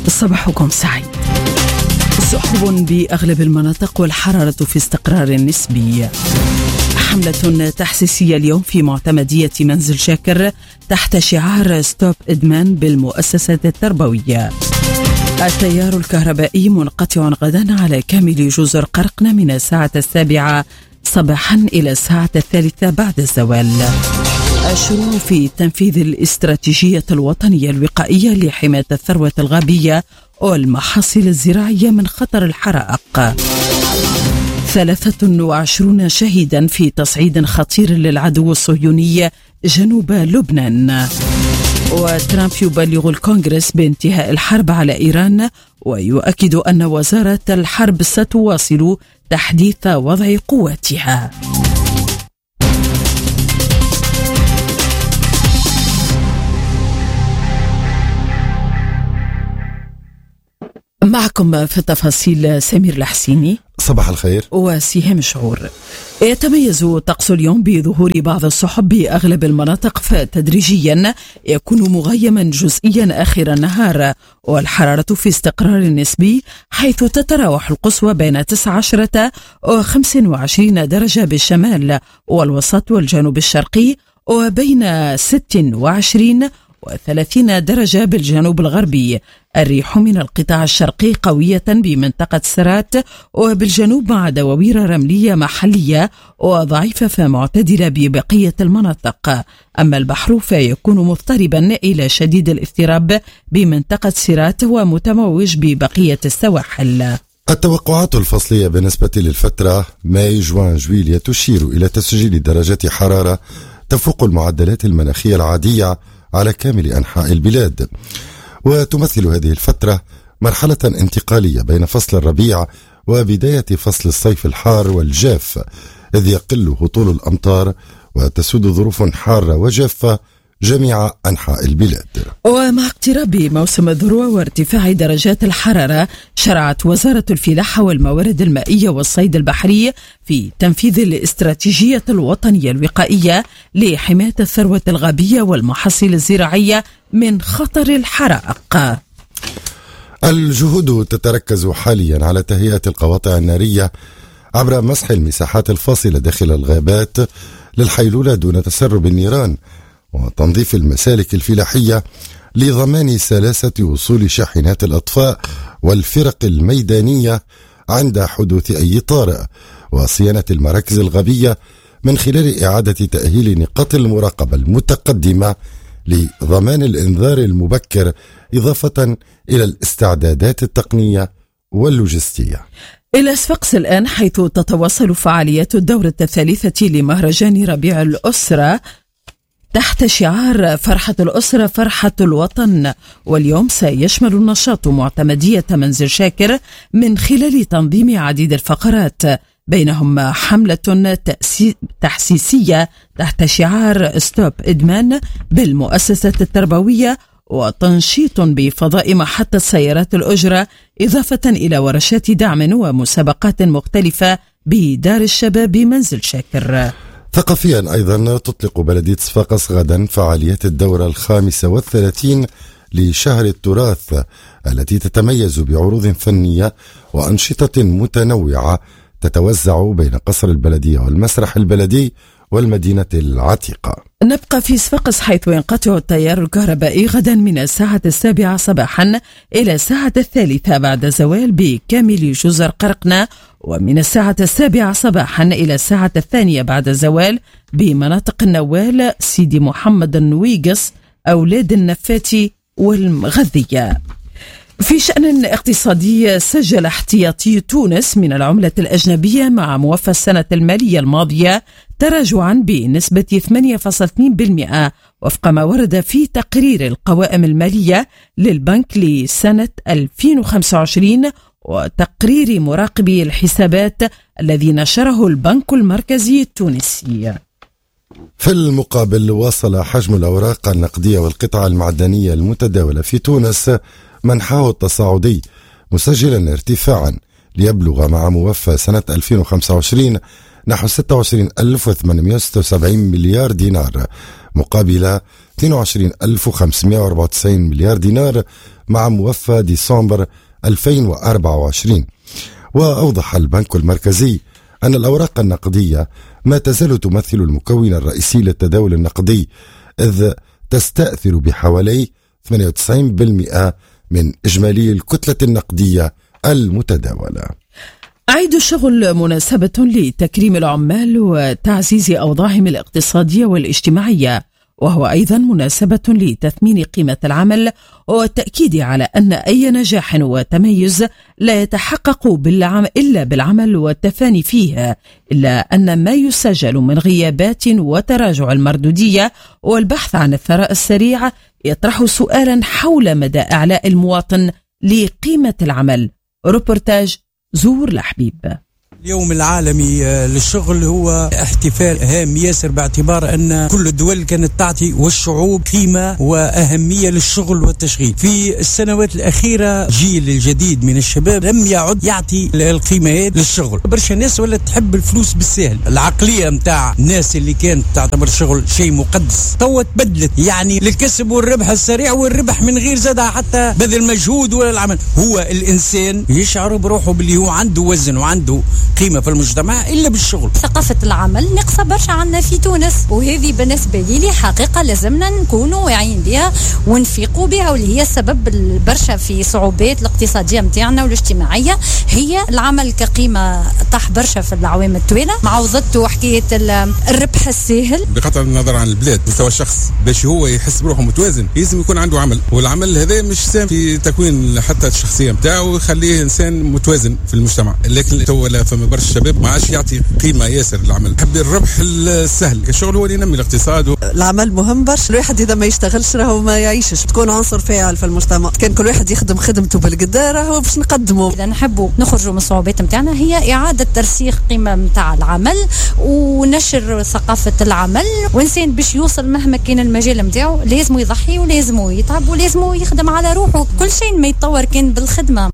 صباحكم سعيد. سحب بأغلب المناطق والحرارة في استقرار نسبي. حملة تحسيسية اليوم في معتمدية منزل شاكر تحت شعار ستوب إدمان بالمؤسسة التربوية. التيار الكهربائي منقطع غدا على كامل جزر قرقنة من الساعة 7 صباحا إلى الساعة 3 بعد الزوال. الشروع في تنفيذ الاستراتيجية الوطنية الوقائية لحماية الثروة الغابية والمحاصيل الزراعية من خطر الحرائق. 23 شهيدا في تصعيد خطير للعدو الصهيوني جنوب لبنان. وترامب يبلغ الكونغرس بانتهاء الحرب على إيران ويؤكد أن وزارة الحرب ستواصل تحديث وضع قواتها. معكم في التفاصيل سمير الحسيني. صباح الخير. وسهام شعور. يتميز طقس اليوم بظهور بعض السحب بأغلب المناطق، فتدريجيا يكون مغيما جزئيا آخر النهار، والحرارة في استقرار نسبي، حيث تتراوح القصوى بين 19 و 25 درجة بالشمال والوسط والجنوب الشرقي، وبين 26 و30 درجة بالجنوب الغربي. الريح من القطاع الشرقي قوية بمنطقة سرات وبالجنوب مع دواوير رملية محلية، وضعيفة فمعتدلة ببقية المناطق. أما البحر فيكون مضطربا إلى شديد الاضطراب بمنطقة سرات ومتموج ببقية السواحل. التوقعات الفصلية بالنسبة للفترة ماي جوان جويلية تشير إلى تسجيل درجات حرارة تفوق المعدلات المناخية العادية على كامل أنحاء البلاد، وتمثل هذه الفترة مرحلة انتقالية بين فصل الربيع وبداية فصل الصيف الحار والجاف، إذ يقل هطول الأمطار وتسود ظروف حارة وجافة جميع أنحاء البلاد. ومع اقتراب موسم الذروة وارتفاع درجات الحرارة، شرعت وزارة الفلاحة والموارد المائية والصيد البحري في تنفيذ الاستراتيجية الوطنية الوقائية لحماية الثروة الغابية والمحاصيل الزراعية من خطر الحرائق. الجهود تتركز حاليا على تهيئة القواطع النارية عبر مسح المساحات الفاصلة داخل الغابات للحيلولة دون تسرب النيران، وتنظيف المسالك الفلاحية لضمان سلاسة وصول شاحنات الأطفاء والفرق الميدانية عند حدوث أي طارئ، وصيانة المراكز الغابية من خلال إعادة تأهيل نقاط المراقبة المتقدمة لضمان الإنذار المبكر، إضافة إلى الاستعدادات التقنية واللوجستية. إلى صفاقس الآن، حيث تتواصل فعاليات الدورة الثالثة لمهرجان ربيع الأسرة تحت شعار فرحة الأسرة فرحة الوطن. واليوم سيشمل النشاط معتمدية منزل شاكر من خلال تنظيم عديد الفقرات، بينهم حملة تحسيسية تحت شعار ستوب إدمان بالمؤسسة التربوية، وتنشيط بفضاء محطة سيارات الأجرة، إضافة إلى ورشات دعم ومسابقات مختلفة بدار الشباب منزل شاكر. ثقافيا أيضا تطلق بلدية صفاقس غدا فعاليات الدورة 35 لشهر التراث، التي تتميز بعروض فنية وأنشطة متنوعة تتوزع بين قصر البلدية والمسرح البلدي والمدينة العتيقة. نبقى في صفاقس، حيث ينقطع التيار الكهربائي غدا من الساعة 7 صباحا إلى الساعة 3 بعد زوال بكامل جزر قرقنة، ومن الساعة 7 صباحا إلى الساعة 2 بعد زوال بمناطق النوال، سيدي محمد النويقص، أولاد النفاتي والمغذية. في شأن اقتصادي، سجل احتياطي تونس من العملة الأجنبية مع موفى السنة المالية الماضية تراجعا بنسبة 8.2% وفق ما ورد في تقرير القوائم المالية للبنك لسنة 2025 وتقرير مراقبي الحسابات الذي نشره البنك المركزي التونسي. في المقابل، واصل حجم الأوراق النقدية والقطع المعدنية المتداولة في تونس منحاه التصاعدي، مسجلا ارتفاعا ليبلغ مع موفى سنة 2025 نحو 26,876 مليار دينار، مقابل 22,594 مليار دينار مع موفى ديسمبر 2024. وأوضح البنك المركزي أن الأوراق النقدية ما تزال تمثل المكون الرئيسي للتداول النقدي، إذ تستأثر بحوالي 98% من إجمالي الكتلة النقدية المتداولة. عيد الشغل مناسبة لتكريم العمال وتعزيز أوضاعهم الاقتصادية والاجتماعية، وهو أيضا مناسبة لتثمين قيمة العمل والتأكيد على أن أي نجاح وتميز لا يتحقق إلا بالعمل والتفاني فيه، إلا أن ما يسجل من غيابات وتراجع المردودية والبحث عن الثراء السريع يطرح سؤالا حول مدى إعلاء المواطن لقيمة العمل. روبورتاج زور لحبيب. اليوم العالمي للشغل هو احتفال هام ياسر، باعتبار أن كل الدول كانت تعطي والشعوب قيمة وأهمية للشغل والتشغيل. في السنوات الأخيرة جيل الجديد من الشباب لم يعد يعطي القيمة للشغل. برشا ناس ولا تحب الفلوس بالسهل. العقلية متاع الناس اللي كانت تعتبر الشغل شيء مقدس توا تبدلت، يعني للكسب والربح السريع والربح من غير زادها حتى بذل مجهود ولا العمل. هو الإنسان يشعر بروحه باللي هو عنده وزن وعنده قيمة في المجتمع إلا بالشغل. ثقافة العمل نقصة برشا عنا في تونس، وهذه بالنسبة لي حقيقة لازمنا نكونوا واعيين بها ونفيقوا بها، واللي هي السبب برشا في صعوبات الاقتصادية متاعنا والاجتماعية. هي العمل كقيمة طاح برشا في العوام الطويلة، معوضته حكاية الربح الساهل. بقطع النظر عن البلاد، مستوى الشخص باش هو يحس بروحه متوازن لازم يكون عنده عمل، والعمل هذا مش سام في تكوين حتى الشخصية متاعه ويخليه إنسان متوازن في المجتمع. لكن تو فما برشا الشباب ما عادش يعطي قيمة ياسر للعمل، حب الربح السهل. الشغل هو اللي ينمي الاقتصاد. العمل مهم برشا، الواحد إذا ما يشتغلش راهو ما يعيشش، تكون عنصر فاعل في المجتمع. كان كل واحد يخدم خدمته بالقدر راهو باش نقدمه. إذا نحبوا نخرجوا من الصعوبات متاعنا هي إعادة ترسيخ قيمة متاع العمل ونشر ثقافة العمل، وإنسان باش يوصل مهما كان المجال متاعه لازم يضحي ولازم يتعب ولازم يخدم على روحه. كل شيء ما يتطور كان بالخدمة.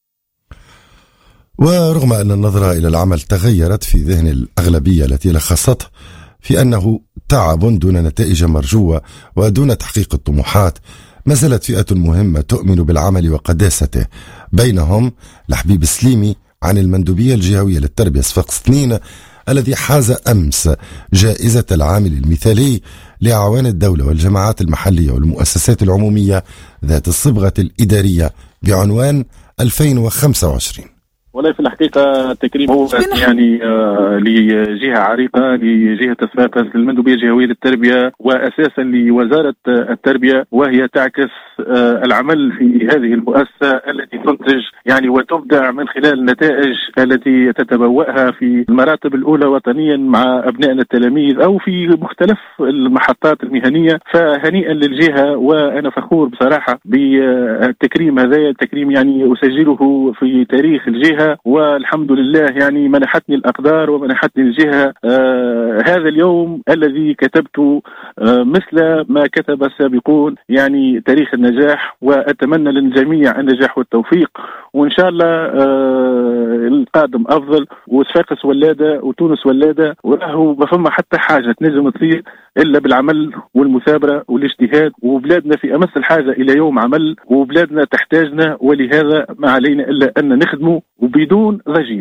ورغم أن النظرة إلى العمل تغيرت في ذهن الأغلبية التي لخصته في أنه تعب دون نتائج مرجوة ودون تحقيق الطموحات، ما زالت فئة مهمة تؤمن بالعمل وقداسته، بينهم لحبيب سليمي عن المندوبية الجهوية للتربية صفاقس 2 الذي حاز أمس جائزة العامل المثالي لأعوان الدولة والجماعات المحلية والمؤسسات العمومية ذات الصبغة الإدارية بعنوان 2025. والله في الحقيقة التكريم هو يعني لجهة عريقة، لجهة صفاقس، للمندوبية الجهوية للتربية وأساسا لوزارة التربية، وهي تعكس العمل في هذه المؤسسة التي تنتج يعني وتبدع من خلال النتائج التي تتبوأها في المراتب الأولى وطنيا مع أبنائنا التلاميذ أو في مختلف المحطات المهنية. فهنيئا للجهة، وأنا فخور بصراحة بالتكريم هذا. التكريم يعني أسجله في تاريخ الجهة، والحمد لله يعني منحتني الأقدار ومنحتني الجهة هذا اليوم الذي كتبت مثل ما كتب السابقون يعني تاريخ النجاح، وأتمنى للجميع النجاح والتوفيق، وإن شاء الله القادم أفضل. وصفاقس ولادة وتونس ولادة، وراهو ما فما حتى حاجة تنجم تصير إلا بالعمل والمثابرة والاجتهاد، وبلادنا في أمس الحاجة إلى يوم عمل، وبلادنا تحتاجنا، ولهذا ما علينا إلا أن نخدمه وبدون ضجيج.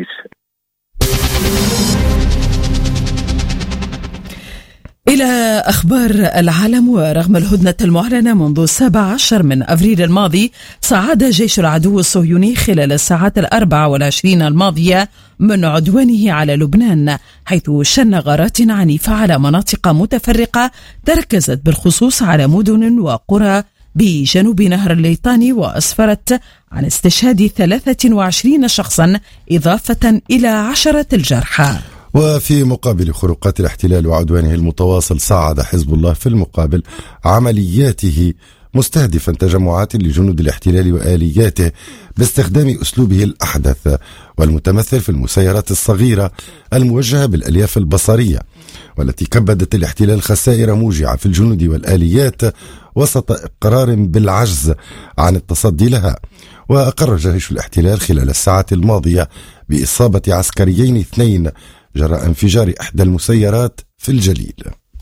إلى أخبار العالم. ورغم الهدنة المعلنة منذ 17 من أبريل الماضي، صعد جيش العدو الصهيوني خلال الساعات 24 الماضية من عدوانه على لبنان، حيث شن غارات عنيفة على مناطق متفرقة تركزت بالخصوص على مدن وقرى بجنوب نهر الليطاني، وأسفرت عن استشهاد 23 شخصا إضافة إلى 10 الجرحى. وفي مقابل خروقات الاحتلال وعدوانه المتواصل، صعد حزب الله في المقابل عملياته مستهدفا تجمعات لجنود الاحتلال وآلياته باستخدام أسلوبه الأحدث والمتمثل في المسيرات الصغيرة الموجهة بالألياف البصرية، والتي كبدت الاحتلال خسائر موجعة في الجنود والآليات وسط إقرار بالعجز عن التصدي لها. وأقر جيش الاحتلال خلال الساعات الماضية بإصابة عسكريين 2 جراء انفجار إحدى المسيرات في الجليل.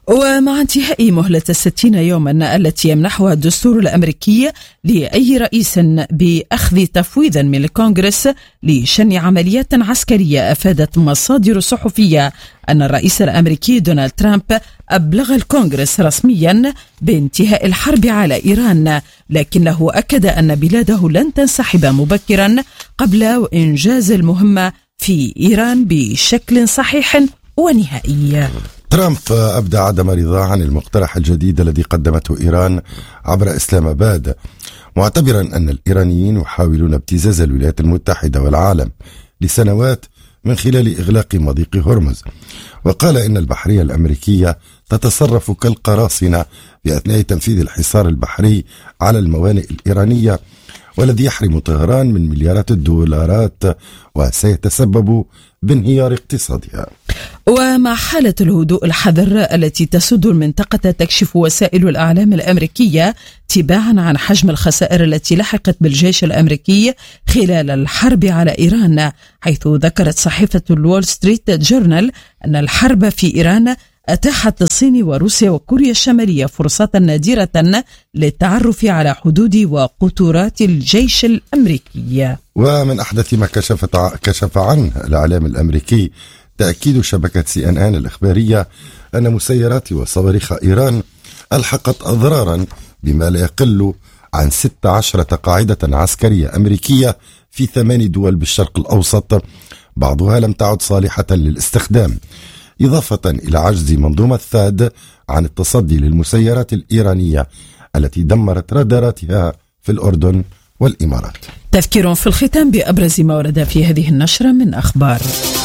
ومع انتهاء مهلة 60 يوما التي يمنحها الدستور الأمريكي لأي رئيس بأخذ تفويض من الكونغرس لشن عمليات عسكرية، أفادت مصادر صحفية أن الرئيس الأمريكي دونالد ترامب أبلغ الكونغرس رسميا بانتهاء الحرب على إيران، لكنه أكد أن بلاده لن تنسحب مبكرا قبل إنجاز المهمة في إيران بشكل صحيح ونهائي. ترامب أبدى عدم رضاه عن المقترح الجديد الذي قدمته إيران عبر إسلام آباد، معتبرا أن الإيرانيين يحاولون ابتزاز الولايات المتحدة والعالم لسنوات من خلال إغلاق مضيق هرمز، وقال إن البحرية الأمريكية تتصرف كالقراصنة في أثناء تنفيذ الحصار البحري على الموانئ الإيرانية، والذي يحرم طهران من مليارات الدولارات وسيتسبب بانهيار اقتصادها. ومع حالة الهدوء الحذر التي تسود المنطقة، تكشف وسائل الإعلام الأمريكية تباعا عن حجم الخسائر التي لحقت بالجيش الأمريكي خلال الحرب على إيران، حيث ذكرت صحيفة الوول ستريت جورنال أن الحرب في إيران أتاحت للصين وروسيا وكوريا الشمالية فرصة نادرة للتعرف على حدود وقطورات الجيش الأمريكي. ومن أحدث ما كشف عنه الإعلام الأمريكي تأكيد شبكة CNN الإخبارية أن مسيرات وصواريخ إيران ألحقت أضرارا بما لا يقل عن 16 قاعدة عسكرية أمريكية في 8 دول بالشرق الأوسط، بعضها لم تعد صالحة للاستخدام، إضافة إلى عجز منظومة ثاد عن التصدي للمسيرات الإيرانية التي دمرت راداراتها في الأردن والإمارات. تذكير في الختام بأبرز ما ورد في هذه النشرة من أخبار.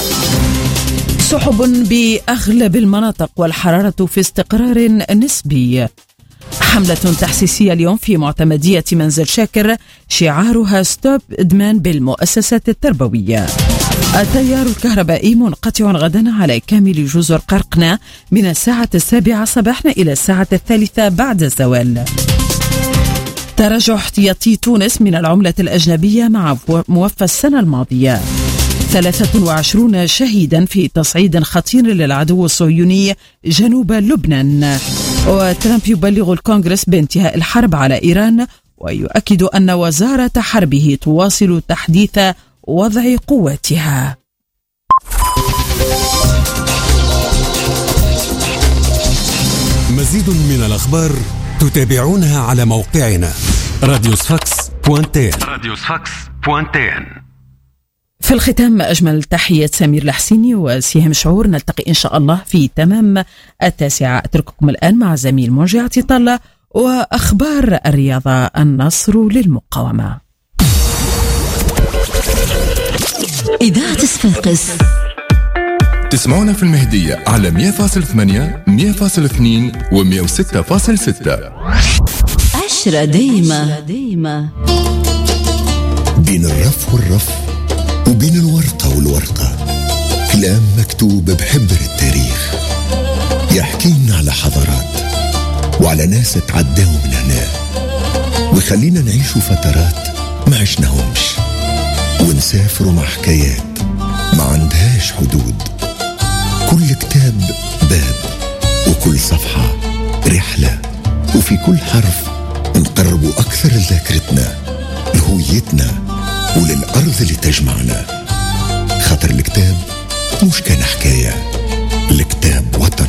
سحب بأغلب المناطق والحرارة في استقرار نسبي. حملة تحسيسية اليوم في معتمدية منزل شاكر شعارها ستوب إدمان بالمؤسسات التربوية. التيار الكهربائي منقطع غدا على كامل جزر قرقنة من 7:07 صباحا إلى 3:03 بعد الزوال. تراجع احتياطي تونس من العملة الأجنبية مع موفى السنة الماضية. 23 شهيدا في تصعيد خطير للعدو الصهيوني جنوب لبنان. وترامب يبلغ الكونغرس بانتهاء الحرب على إيران، ويؤكد أن وزارة حربه تواصل تحديث وضع قواتها. مزيد من الأخبار تتابعونها على موقعنا radiosfax.tn. في الختام أجمل تحية سمير الحسيني وسيهم شعور، نلتقي إن شاء الله في تمام 9. أترككم الآن مع زميل منجي عطيطلة وأخبار الرياضة. النصر للمقاومة. إذاعة صفاقس تسمعونا في المهدية على 100.8 100.2 و106.6. 10 دايما بين الرف والرف وبين الورطة والورطة كلام مكتوب بحبر التاريخ، يحكينا على حضارات وعلى ناس تعداوا من هنا، ويخلينا نعيشوا فترات ما عشناهمش، ونسافروا مع حكايات ما عندهاش حدود. كل كتاب باب وكل صفحة رحلة، وفي كل حرف نقربوا أكثر لذاكرتنا لهويتنا وللأرض اللي تجمعنا. خاطر الكتاب مش كان حكاية، الكتاب وطن.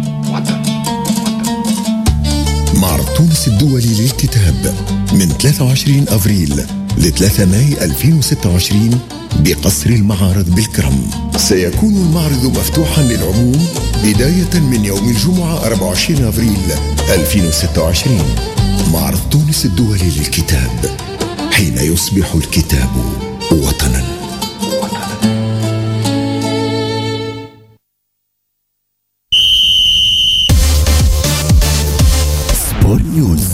معرض تونس الدولي للكتاب من 23 أفريل ل 3 ماي 2026 بقصر المعارض بالكرم. سيكون المعرض مفتوحا للعموم بداية من يوم الجمعة 24 أفريل 2026. معرض تونس الدولي للكتاب، حين يصبح الكتاب وطنا. سبور نيوز.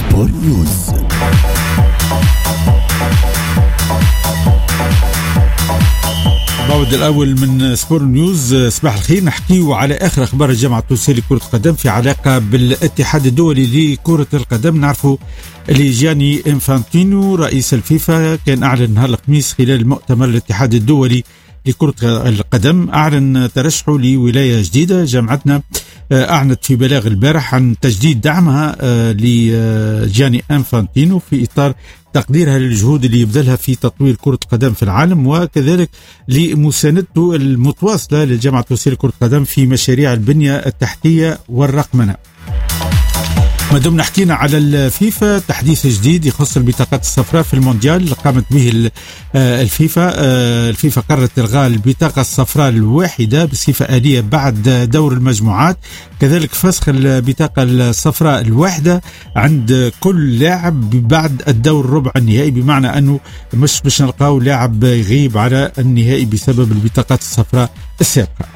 بعد الأول من سبور نيوز. صباح الخير، نحكيو على آخر أخبار الجامعة التونسية لكرة القدم في علاقة بالاتحاد الدولي لكرة القدم. نعرفوا اللي جياني إنفانتينو رئيس الفيفا كان أعلن نهار الخميس خلال مؤتمر الاتحاد الدولي لكرة القدم أعلن ترشحه لولاية جديدة. جامعتنا أعلنت في بلاغ البارح عن تجديد دعمها لجياني إنفانتينو في إطار تقديرها للجهود اللي يبذلها في تطوير كرة القدم في العالم، وكذلك لمساندته المتواصلة للجامعة التونسية لكرة القدم في مشاريع البنية التحتية والرقمنة. ما دمنا حكينا على الفيفا، تحديث جديد يخص البطاقات الصفراء في المونديال اللي قامت به الفيفا قررت إلغاء البطاقة الصفراء الواحدة بصفة آلية بعد دور المجموعات، كذلك فسخ البطاقة الصفراء الواحدة عند كل لاعب بعد الدور ربع النهائي، بمعنى أنه مش باش نلقاو لاعب يغيب على النهائي بسبب البطاقات الصفراء السابقة.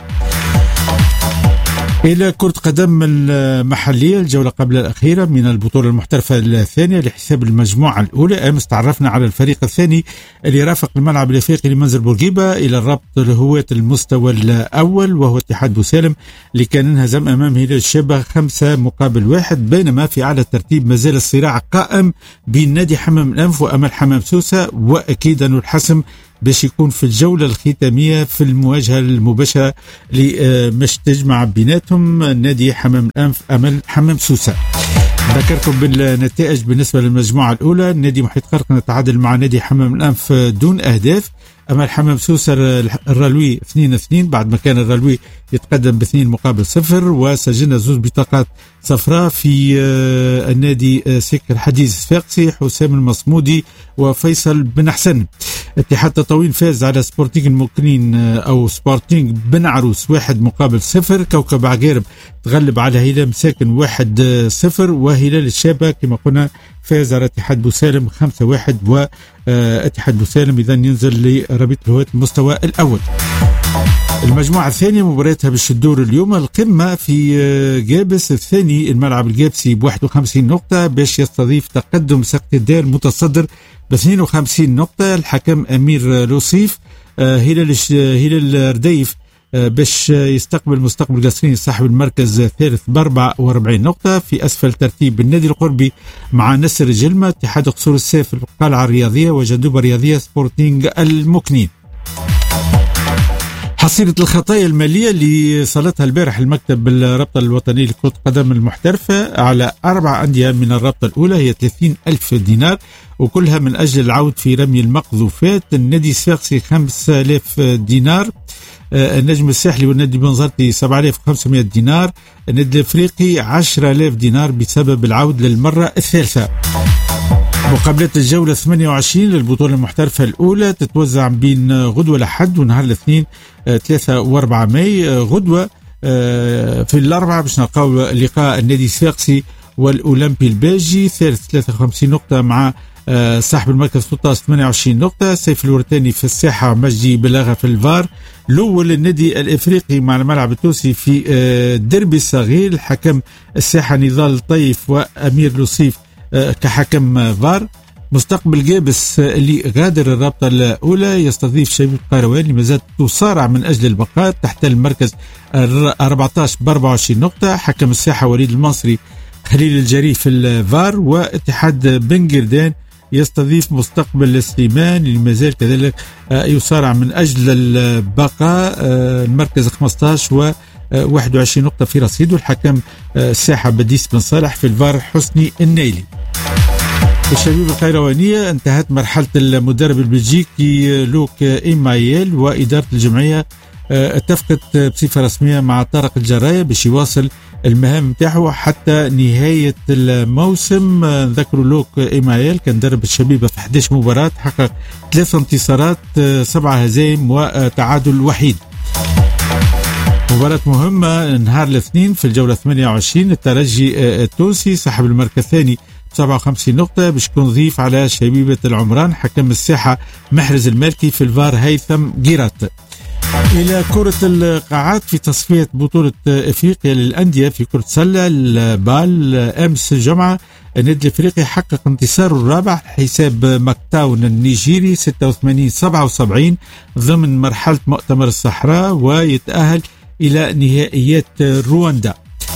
إلى كرة قدم المحلية، الجولة قبل الأخيرة من البطولة المحترفة الثانية لحساب المجموعة الأولى. أمس تعرفنا على الفريق الثاني اللي رافق الملعب الأفريقي لمنزل بورقيبة إلى الربط لهواة المستوى الأول، وهو اتحاد بوسالم اللي كان انهزم أمام هلال الشابة 5-1، بينما في أعلى الترتيب ما زال الصراع قائم بين نادي حمام الأنف وأمل حمام سوسة، وأكيد أنه الحسم باش يكون في الجولة الختامية في المواجهة المباشرة اللي مش تجمع بيناتهم نادي حمام الأنف أمل حمام سوسة. ذكركم بالنتائج بالنسبة للمجموعة الأولى. نادي محيط قرقنة تعادل مع نادي حمام الأنف دون أهداف. أمل حمام سوسة الرلوي 2-2 بعد ما كان الرلوي يتقدم ب2-0، وسجلنا زوج بطاقات صفراء في النادي سكر حديث صفاقسي، حسام المصمودي وفيصل بن حسن. اتحاد تطاوين فاز على سبورتينغ المكنين أو سبورتينغ بن عروس 1-0. كوكب عقارب تغلب على هلال مساكن 1-0، وهلال الشابة كما قلنا فاز على اتحاد بوسالم 5-1، واتحاد بوسالم إذن ينزل لرابطة الهواة المستوى الأول. المجموعة الثانية مباراتها بالشدور اليوم. القمة في جابس الثاني الملعب الجابسي ب51 نقطة باش يستضيف تقدم سقط الدار متصدر ب52 نقطة. الحكم أمير لوصيف. هلال الرديف باش يستقبل مستقبل قصرين صاحب المركز الثالث ب44 نقطة. في أسفل ترتيب النادي القربي مع نسر جلمة، اتحاد قصور السيف القلعة الرياضية، وجندوبة الرياضية سبورتينغ المكنين. حصيلة الخطايا المالية اللي صلتها البارح المكتب الرابطة الوطني لكرة القدم المحترفة على 4 أندية من الرابطة الأولى هي 30,000 دينار، وكلها من أجل العود في رمي المقذوفات. النادي الصفاقسي 5,000 دينار، النجم الساحلي والنادي بنزرتي 7,500 دينار، النادي الأفريقي 10,000 دينار بسبب العود للمرة الثالثة. مقابلات الجولة 28 للبطولة المحترفة الأولى تتوزع بين غدوة الأحد ونهار الاثنين 3 و4 ماي. غدوة في الأربعاء باش نلقاو لقاء النادي الصفاقسي والأولمبي الباجي، ثالث 53 نقطة مع صاحب المركز 16 28 نقطة. سيف الورتاني في الساحة مجدي بلاغة في الفار. الأول النادي الإفريقي مع الملعب التونسي في دربي الصغير، الحكم الساحة نضال الطيف وأمير لوصيف كحكم فار. مستقبل جابس اللي غادر الرابطة الأولى يستضيف شبيبة القيروان اللي مازالت تصارع من أجل البقاء تحت المركز 14 ب24 نقطة. حكم الساحة وليد المنصري خليل الجري في الفار. واتحاد بن قردان يستضيف مستقبل سليمان اللي مازال كذلك يصارع من أجل البقاء المركز 15 و21 نقطة في رصيده. الحكم الساحة بديس بن صالح في الفار حسني النيلي. الشبيبة القيروانية انتهت مرحلة المدرب البلجيكي لوك إيمايل، وإدارة الجمعية اتفقت بصفة رسمية مع طارق الجراية باش يواصل المهام نتاعو حتى نهاية الموسم. ذكروا لوك إيمايل كان درب الشبيبة في 11 مباراة، حقق 3 انتصارات 7 هزائم وتعادل وحيد. مباراة مهمة نهار الاثنين في الجولة 28 الترجي التونسي صاحب المركز الثاني 57 نقطة باش يكون ضيف على شبيبة العمران. حكم الساحة محرز المالكي في الفار هيثم جيرات. إلى كرة القاعات في تصفية بطولة إفريقيا للأندية في كرة سلة البال. أمس الجمعة النادي الإفريقي حقق انتصاره الرابع حساب ماكتاون النيجيري 86-77 ضمن مرحلة مؤتمر الصحراء، ويتأهل إلى نهائيات رواندا.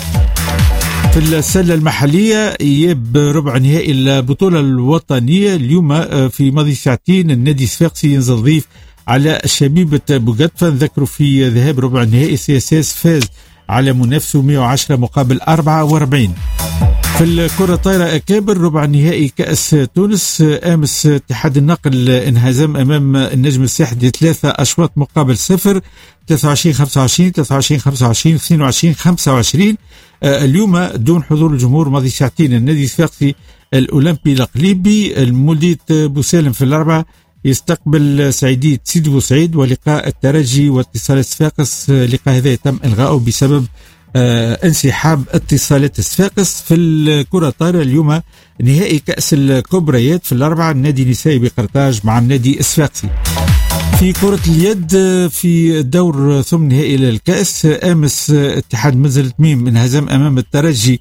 في السلة المحلية إياب ربع نهائي البطولة الوطنية اليوم في ماضي ساعتين النادي الصفاقسي ينزل ضيف على شبيبة بوغاتفا. نذكروا في ذهاب ربع النهائي CSS فاز على منافسه 110 مقابل 44. في الكرة طايرة أكابر ربع النهائي كأس تونس، أمس اتحاد النقل انهزم أمام النجم الساحلي 3 أشواط مقابل 0، 23-25 23-25 22-25. اليوم دون حضور الجمهور ماضي ساعتين النادي الصفاقسي الأولمبي القليبي الموليت بوسالم في الأربعة يستقبل سعيدية سيدي بوسعيد، ولقاء الترجي واتصالات صفاقس لقاء هذا تم إلغاؤه بسبب انسحاب اتصالات صفاقس. في الكرة الطايرة اليوم نهائي كأس الكبريات في الأربعة، النادي النسائي بقرطاج مع النادي الصفاقسي. في كرة اليد في الدور ثم نهائي للكأس، أمس اتحاد منزل تميم انهزم أمام الترجي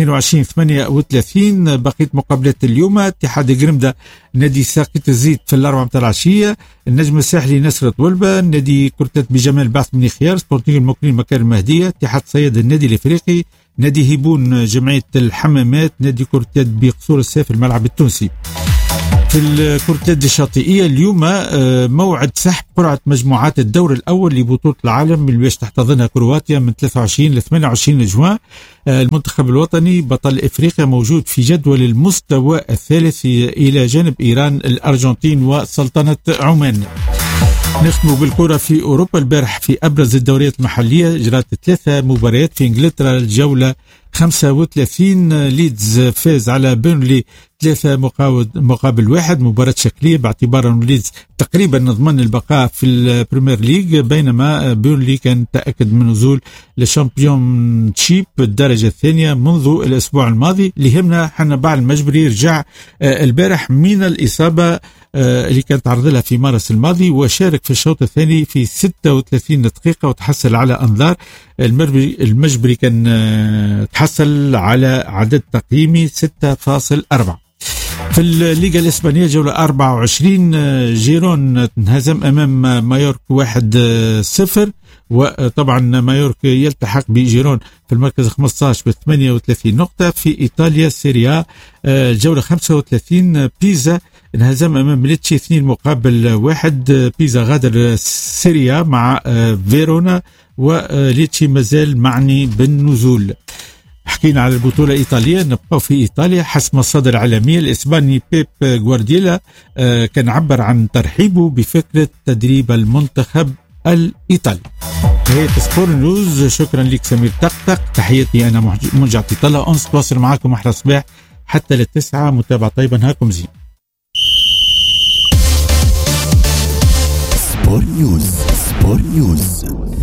22-38. بقيت مقابلات اليوم اتحاد قرمدة نادي ساقيت الزيت في الأربعة متاع العشية، النجم الساحلي نصرة ولبة، نادي كرتات بجمال بعث بني خيار، سبورتينغ المكرين مكان المهدية، اتحاد صياد النادي الإفريقي، نادي هيبون جمعية الحمامات، نادي كرتات بقصور السيف الملعب التونسي. في الكرة الشاطئية اليوم موعد سحب قرعة مجموعات الدور الأول لبطولة العالم اللي باش تحتضنها كرواتيا من 23 ل 28 جوان. المنتخب الوطني بطل إفريقيا موجود في جدول المستوى الثالث إلى جانب إيران الأرجنتين وسلطنة عمان. نختم بالكرة في أوروبا. البارح في أبرز الدوريات المحلية جرت 3 مباريات. في إنجلترا الجولة 35 ليدز فاز على بيرنلي 3 مقابل 1، مباراة شكلية باعتبار أن ليدز تقريبا نضمن البقاء في البريمير ليج، بينما بيرنلي كان تأكد من نزول للشامبيون شيب الدرجة الثانية منذ الأسبوع الماضي. اللي يهمنا حنا بعد المجبري رجع البارح من الإصابة اللي كانت تعرض لها في مارس الماضي، وشارك في الشوط الثاني في 36 دقيقة وتحصل على أنذار. المجبري كان تحصل على عدد تقييمي 6.4. في الليغا الإسبانية جولة 24 جيرون انهزم أمام مايورك 1-0، وطبعا مايورك يلتحق بجيرون في المركز 15 ب 38 نقطة. في إيطاليا سيريا الجولة 35 بيزا انهزم أمام ليتشي 2 مقابل 1. بيزا غادر سيريا مع فيرونا، وليتشي مازال معني بالنزول. حكينا على البطولة الإيطالية، نبقى في إيطاليا. حسب مصادر عالمية الإسباني بيب غوارديولا كان عبر عن ترحيبه بفكرة تدريب المنتخب الإيطالي. هي سبور نيوز، شكرا لك سمير طقطق، تحياتي أنا منجع طلة. أنتواصل معكم أحلى صباح حتى 9. متابعة طيبة، نهاركم زين. سبور نيوز.